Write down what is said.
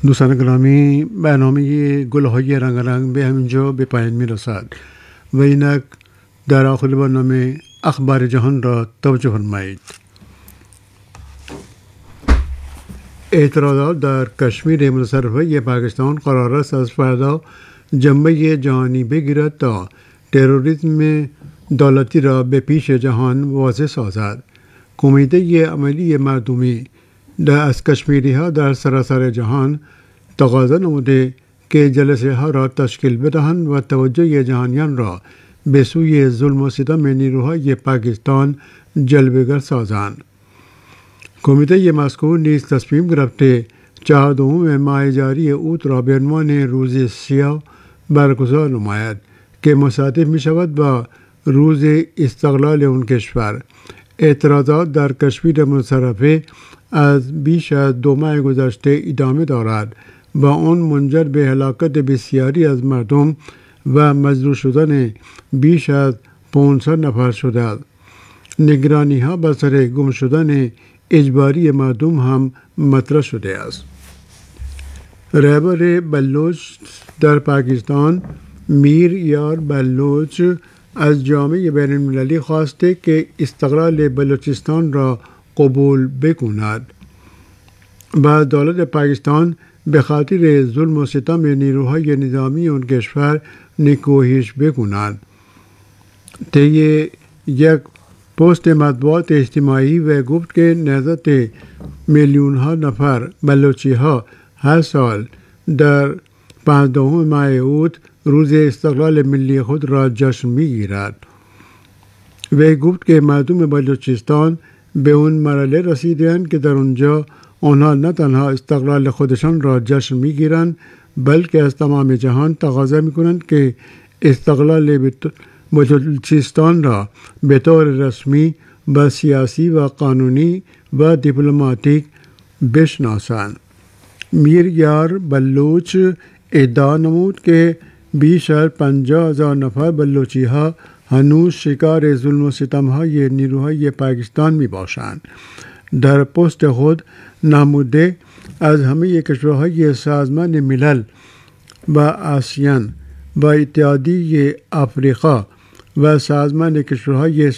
دوستان گرامی، برنامه گل‌های رنگارنگ به همینجا به پایان می‌رسد و اینک در آخر برنامه اخبار جهان را توجه فرمایید. اعتراضات در کشمیر متصرفه پاکستان قرار است از فردا جنبه جهانی بگیرد تا تروریسم دولتی را به پیش جهان واضح سازد. کمیته عملی مردمی از کشمیری ها در سراسر جهان تقاضا نموده که جلسه ها را تشکیل بدهند و توجه جهانیان را به سوی ظلم و ستم نیروهای پاکستان جلوگر سازند. کمیته مذکور نیز تصمیم گرفته 14 ماه جاری اوت را به عنوان روز سیاه برگزار نماید که مصادف می شود با روز استقلال اون کشور. اعتراضات در کشمیر متصرفه از بیش از 2 ماه گذشته ادامه دارد و آن منجر به هلاکت بسیاری از مردم و مجروح شدن بیش از 500 نفر شده است. نگرانی ها بر سر گم شدن اجباری مردم هم مطرح شده است. رهبر بلوچ در پاکستان میر یار بلوچ از جامعه بین المللی خواسته که استقلال بلوچستان را قبول بکند و دولت پاکستان به خاطر ظلم و ستم نیروهای نظامی اون کشور نکوهش بکند. طی یک پست مطبوعات اجتماعی و گفت که نهضت میلیون ها نفر بلوچی ها هر سال در 15 ماه اوت روز استقلال ملی خود را جشن می‌گیرد. و گفت که مردم بلوچستان به اون مرحله رسیدند که در اونجا آنها نه تنها استقلال خودشان را جشن می‌گیرند بلکه از تمام جهان تقاضا می‌کنند که استقلال بلوچستان را به طور رسمی و سیاسی و قانونی و دیپلماتیک بشناسند. میر یار بلوچ ادعا نمود که بیش از 50,000 نفر بلوچی ها هنوز شکار ظلم و ستم های نیروهای پاکستان می باشند. در پست خود نموده از همه کشورهای سازمان ملل و آسیان و اتحادیه آفریقا و سازمان کشورهای